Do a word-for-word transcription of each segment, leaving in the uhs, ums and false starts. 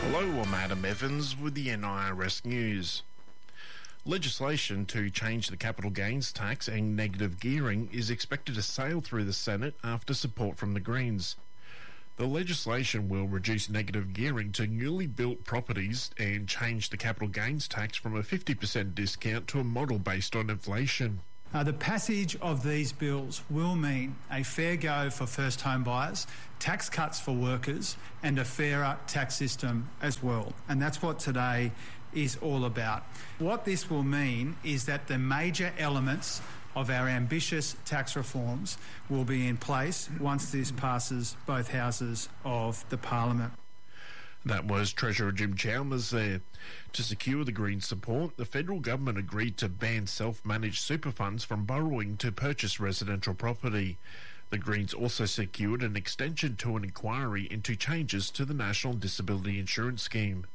Hello, I'm Adam Evans with the N I R S News. Legislation to change the capital gains tax and negative gearing is expected to sail through the Senate after support from the Greens. The legislation will reduce negative gearing to newly built properties and change the capital gains tax from a fifty percent discount to a model based on inflation. Uh, the passage of these bills will mean a fair go for first home buyers, tax cuts for workers and a fairer tax system as well. And that's what today is all about. What this will mean is that the major elements of our ambitious tax reforms will be in place once this passes both houses of the Parliament. That was Treasurer Jim Chalmers there. To secure the Greens' support, the federal government agreed to ban self-managed super funds from borrowing to purchase residential property. The Greens also secured an extension to an inquiry into changes to the National Disability Insurance Scheme.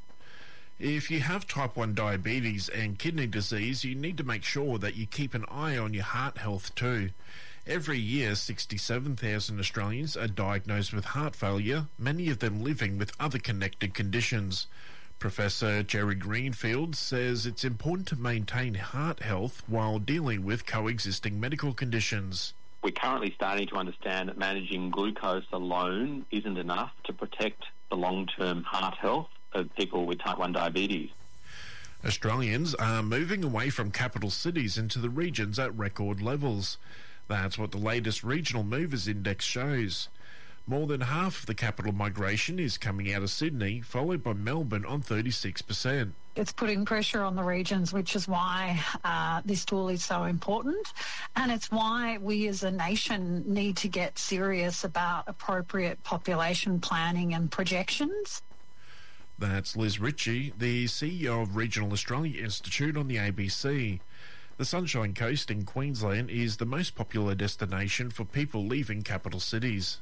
If you have type one diabetes and kidney disease, you need to make sure that you keep an eye on your heart health too. Every year, sixty-seven thousand Australians are diagnosed with heart failure, many of them living with other connected conditions. Professor Jerry Greenfield says it's important to maintain heart health while dealing with coexisting medical conditions. We're currently starting to understand that managing glucose alone isn't enough to protect the long-term heart health of people with type one diabetes. Australians are moving away from capital cities into the regions at record levels. That's what the latest Regional Movers Index shows. More than half of the capital migration is coming out of Sydney, followed by Melbourne on thirty-six percent. It's putting pressure on the regions, which is why uh, this tool is so important. And it's why we as a nation need to get serious about appropriate population planning and projections. That's Liz Ritchie, the C E O of Regional Australia Institute, on the A B C. The Sunshine Coast in Queensland is the most popular destination for people leaving capital cities.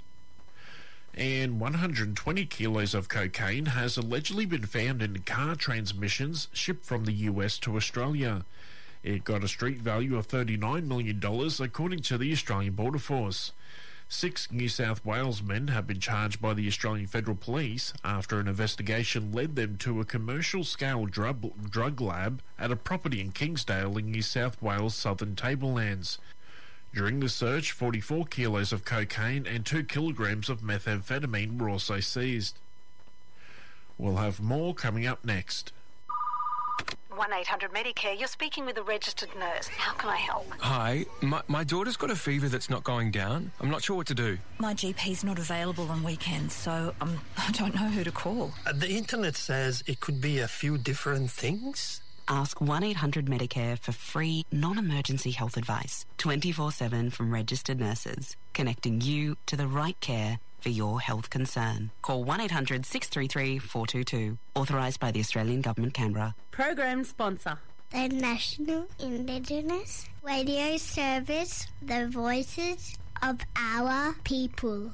And one hundred twenty kilos of cocaine has allegedly been found in car transmissions shipped from the U S to Australia. It got a street value of thirty-nine million dollars, according to the Australian Border Force. Six New South Wales men have been charged by the Australian Federal Police after an investigation led them to a commercial-scale drug, drug lab at a property in Kingsdale in New South Wales' southern tablelands. During the search, forty-four kilos of cocaine and two kilograms of methamphetamine were also seized. We'll have more coming up next. one eight hundred Medicare, you're speaking with a registered nurse. How can I help? Hi, my, my daughter's got a fever that's not going down. I'm not sure what to do. My G P's not available on weekends, so um, I don't know who to call. Uh, the internet says it could be a few different things. Ask one eight hundred Medicare for free, non-emergency health advice, twenty-four seven from registered nurses, connecting you to the right care for your health concern. Call one eight hundred six three three four two two. Authorised by the Australian Government, Canberra. Program sponsor: the National Indigenous Radio Service, the voices of our people.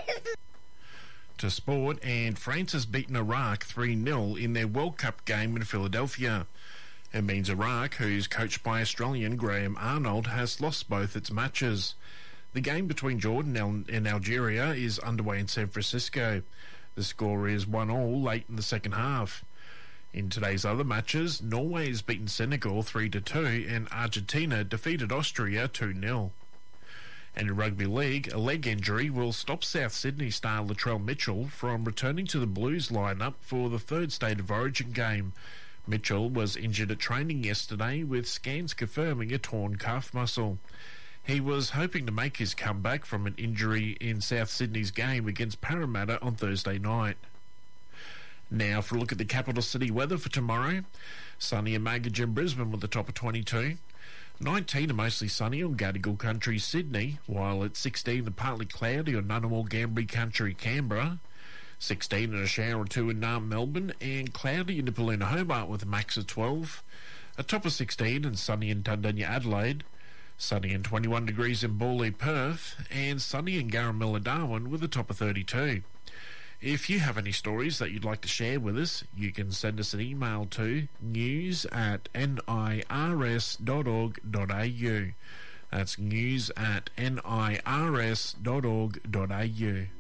To sport, and France has beaten Iraq three nil in their World Cup game in Philadelphia. It means Iraq, who's coached by Australian Graham Arnold, has lost both its matches. The game between Jordan and Algeria is underway in San Francisco. The score is one all late in the second half. In today's other matches, Norway has beaten Senegal three to two and Argentina defeated Austria two nil. And in rugby league, a leg injury will stop South Sydney star Latrell Mitchell from returning to the Blues lineup for the third State of Origin game. Mitchell was injured at training yesterday, with scans confirming a torn calf muscle. He was hoping to make his comeback from an injury in South Sydney's game against Parramatta on Thursday night. Now for a look at the capital city weather for tomorrow. Sunny and Maggie in Brisbane with a top of twenty-two. nineteen are mostly sunny on Gadigal Country, Sydney, while at sixteen are partly cloudy on Ngunnawal, Gambri Country, Canberra. sixteen and a shower or two in Naarm, Melbourne, and cloudy in Nipaluna, Hobart with a max of twelve. A top of sixteen and sunny in Tundunya, Adelaide. Sunny and twenty-one degrees in Bawley, Perth, and sunny in Garramilla, Darwin with a top of thirty-two. If you have any stories that you'd like to share with us, you can send us an email to news at nirs dot org dot a u. That's news at nirs dot org dot a u.